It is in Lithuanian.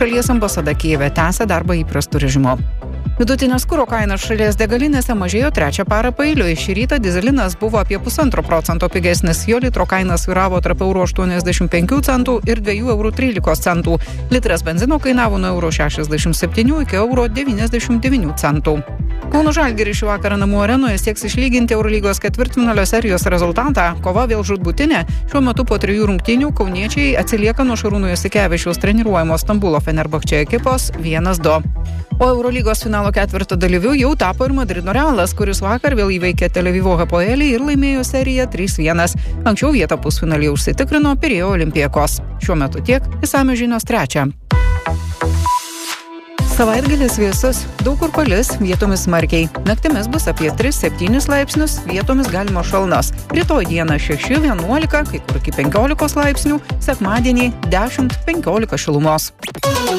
Šalies ambasada Kijeve tęsia darbą įprastu režimu. Vidutinės kuro kainos šalies degalinėse mažėjo trečią parą paeiliui. Šį rytą dizelinas buvo apie 1,5% pigesnis. Jo litro kaina svyravo tarp €85 ir €2,13. Litras benzino kainavo nuo €67 iki €99. Kauno Žalgiris šį vakarą namų arenoje sieks išlyginti Eurolygos ketvirtfinalio serijos rezultatą. Kova vėl žūtbūtinė. Šiuo metu po 3 rungtynių kauniečiai atsilieka nuo Šarūno Jasikevičiaus treniruojamos Stambulo Fenerbahče ekipos 1-2. O Eurolygos finalo ketvirto dalyviu jau tapo ir Madrido Realas, kuris vakar vėl įveikė Tel Avivo Hapoelį ir laimėjo seriją 3-1. Anksčiau vietą pusfinalyje užsitikrino Pirėjo Olympiakos. Šiuo metu tiek, išsamios žinios 3. Savaitgalis vėsus, daug kur palis, vietomis smarkiai. Naktimis bus apie 3-7 laipsnius, vietomis galimos šalnos. Rytoj dieną 6-11, kai kur iki 15 laipsnių, sekmadienį 10-15 šilumos.